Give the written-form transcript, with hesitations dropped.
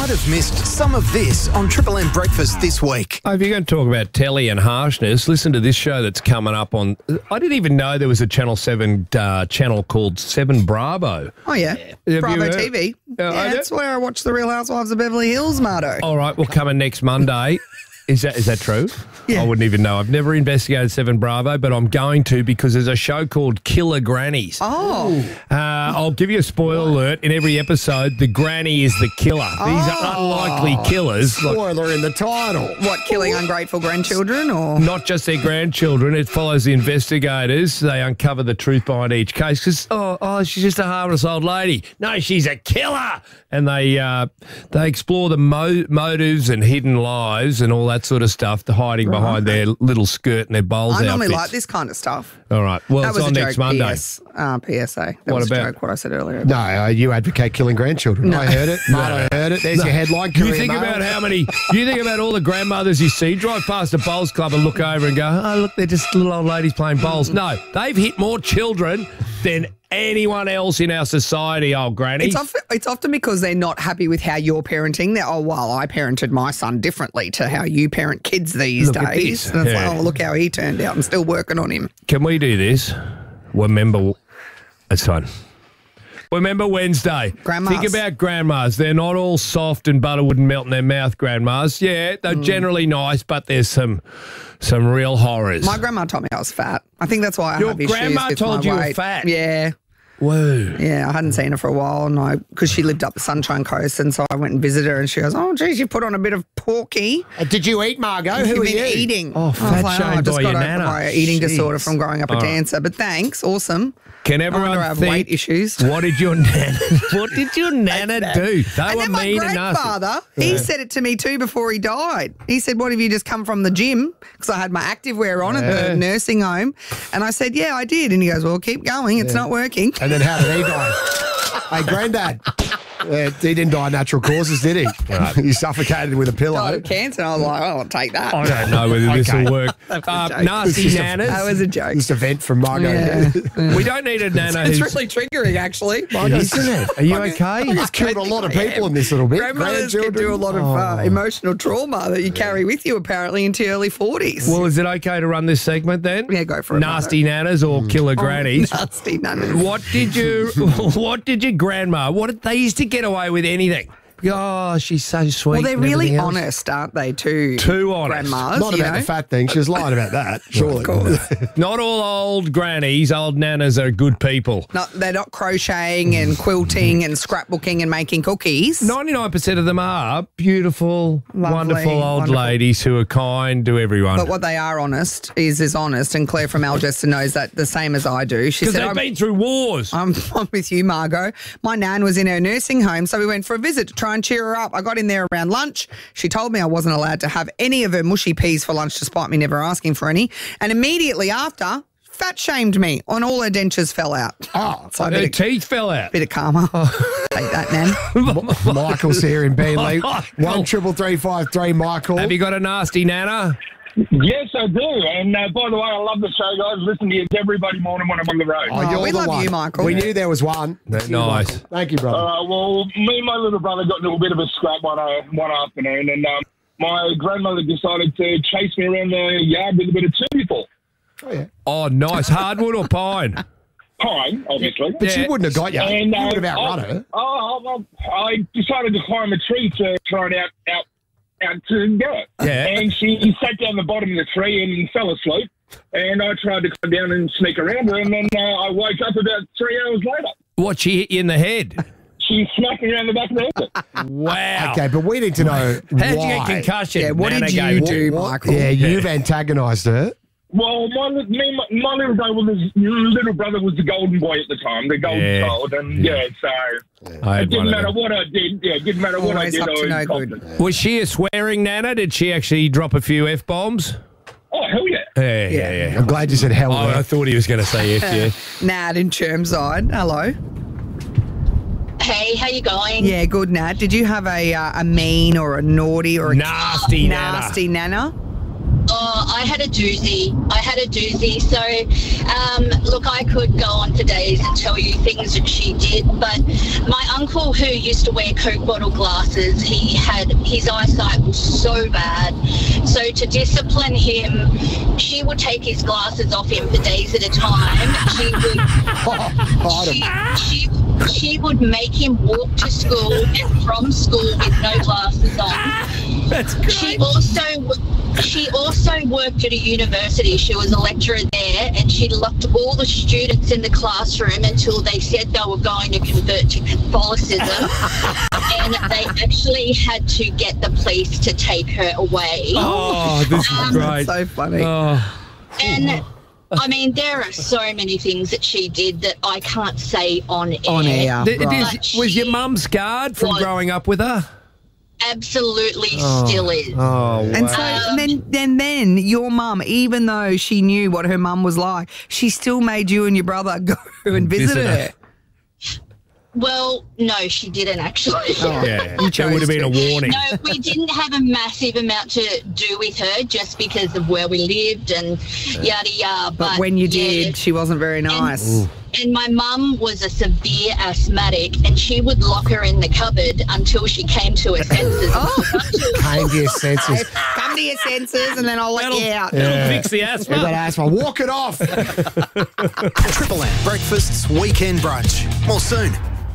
might have missed some of this on Triple M Breakfast this week. Oh, if you're going to talk about telly and harshness, listen to this show that's coming up on... I didn't even know there was a Channel 7 channel called 7 Bravo. Oh, yeah. Bravo TV. That's where I watch The Real Housewives of Beverly Hills, Marto. All right, we're coming next Monday. Is that true? Yeah. I wouldn't even know. I've never investigated 7 Bravo, but I'm going to because there's a show called Killer Grannies. Oh. I'll give you a spoiler alert. In every episode, the granny is the killer. These are unlikely killers. Spoiler in the title. What, killing ungrateful grandchildren or? Not just their grandchildren. It follows the investigators. They uncover the truth behind each case because, she's just a harmless old lady. No, she's a killer. And they explore the motives and hidden lives and all that sort of stuff, the hiding behind their little skirt and their bowls outfits. I normally like this kind of stuff. All right. Well, that it's was on a next joke, Monday. PSA. That What was about? a joke, what I said earlier. No, you advocate killing grandchildren. I heard it. I heard it. There's your headline. You think about you think about all the grandmothers you see, drive past a bowls club and look over and go, oh, look, they're just little old ladies playing bowls. No, they've hit more children than anyone else in our society, old granny. It's often because they're not happy with how you're parenting. They're, I parented my son differently to how you parent kids these days. And it's like, look how he turned out. I'm still working on him. Can we do this? Remember, it's fun. Remember Wednesday. Grandmas. Think about grandmas. They're not all soft and butter wouldn't melt in their mouth, grandmas. Yeah, they're generally nice, but there's some real horrors. My grandma told me I was fat. I think that's why I Your have issues grandma with told my you weight. were fat? Yeah. Whoa. Yeah, I hadn't seen her for a while, and because she lived up the Sunshine Coast, and so I went and visited her, and she goes, "Oh, geez, you put on a bit of porky." Did you eat, Margot? Who You've are been you? eating. Oh, fat shamed I just by got your over nana. my eating disorder Jeez. from growing up a dancer. But thanks, awesome. Can I everyone have think weight issues. What did your nana do? They And were then my mean and nasty. grandfather, he said it to me too before he died. He said, "What have you just come from the gym?" Because I had my activewear on at the nursing home. And I said, "Yeah, I did." And he goes, "Well, keep going. It's not working." And then how did he die? Hey, Granddad. He didn't die of natural causes, did he? He suffocated with a pillow. Died of cancer. And I was like, "Oh, I'll take that." I don't know whether this will work. Nasty nanas. That was a joke. Just a vent from Margot. Yeah. We don't need a nana It's who's... really triggering, actually. Isn't it? Are you okay? It's killed a lot of people in this little bit. Grandmothers can do a lot of emotional trauma that you carry with you, apparently, into your early 40s. Well, is it okay to run this segment then? Yeah, go for it, Nasty nanas or killer grannies? Nasty nanas. What did your grandma, they used to get away with anything. Oh, she's so sweet. Well, they're and really everything else. honest, aren't they, too? Too honest. Grandmas, Not about the fat thing. She was lying about that, surely. Not all old grannies, old nanas are good people. They're not crocheting and quilting and scrapbooking and making cookies. 99% of them are beautiful, Lovely, wonderful old wonderful. ladies who are kind to everyone. But what they are honest is honest. And Claire from Algeston knows that the same as I do. She Because said, they've been through wars. I'm with you, Margot. My nan was in her nursing home, so we went for a visit to try and cheer her up. I got in there around lunch. She told me I wasn't allowed to have any of her mushy peas for lunch, despite me never asking for any. And immediately after, fat shamed me, and all her dentures fell out. Oh, So a Her bit of, teeth fell out. bit of karma. Take that, Nan. Michael's here in Beenleigh. Michael. 13353, Michael. Have you got a nasty nana? Yes, I do. And by the way, I love the show, guys. Listen to you everybody morning when I'm on the road. You're we the love one. you, Michael. We knew there was one. Nice. Thank you, brother. Well, me and my little brother got into a bit of a scrap one afternoon, and my grandmother decided to chase me around the yard with a bit of tea before. Oh, nice. Hardwood or pine? Pine, obviously. But she wouldn't have got you. And, You would have outrun her. I decided to climb a tree to try and out to go it. Yeah. And she sat down the bottom of the tree and fell asleep. And I tried to come down and sneak around her, and then I woke up about 3 hours later. What, she hit you in the head? She smacked me around the back of the head. Wow. Okay, but we need to know How'd you why. get concussion? Yeah, what Nana did gave you do, What? Michael? Yeah, you've antagonised her. Well, my little brother was the golden boy at the time, the golden child, and so I it didn't matter what I did. Yeah, it didn't matter what I Always did. up I to was no confident. good. Was she a swearing nana? Did she actually drop a few F-bombs? Oh, hell yeah. Yeah. I'm glad you said hell. Oh, I thought he was going to say F, yeah. Nad in Chermside. Hello. Hey, how you going? Yeah, good, Nad. Did you have a mean or a naughty or a Nasty nana. nasty nana? Oh, I had a doozy. So, look, I could go on for days and tell you things that she did, but my uncle, who used to wear Coke bottle glasses, his eyesight was so bad. So to discipline him, she would take his glasses off him for days at a time. She would make him walk to school and from school with no glasses on. That's great. She also worked at a university. She was a lecturer there, and she locked all the students in the classroom until they said they were going to convert to Catholicism. And they actually had to get the police to take her away. Oh, this is great. So funny. Oh. And I mean, there are so many things that she did that I can't say on air. On air. Was your mum scarred from growing up with her? Absolutely still is. Oh, wow. And so then your mum, even though she knew what her mum was like, she still made you and your brother go and visit her. Well, no, she didn't actually. Yeah, that would have been a warning. No, we didn't have a massive amount to do with her just because of where we lived and yada yada. But when you did, she wasn't very nice. And my mum was a severe asthmatic, and she would lock her in the cupboard until she came to her senses. Came to your senses. Come to your senses and then I'll let you out. It'll fix the asthma. That asthma. Walk it off. Triple M Breakfast's Weekend Brunch. More soon.